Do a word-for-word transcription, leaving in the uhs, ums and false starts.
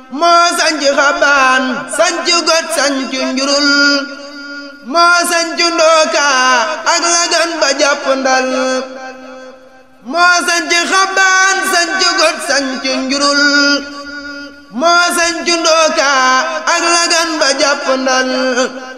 moo sanc xabaan sanc got sanc njurul moo sanc ndooka ak lagan ba jàpp ndal moo sanc xabaan sanc got sanc njurul moo sanc ndooka ak lagan ba jàpp ndal